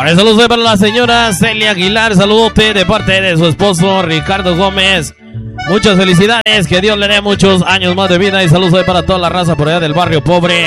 Ahora saludos para la señora Celia Aguilar, saludote de parte de su esposo Ricardo Gómez. Muchas felicidades, que Dios le dé muchos años más de vida y saludos para toda la raza por allá del barrio pobre.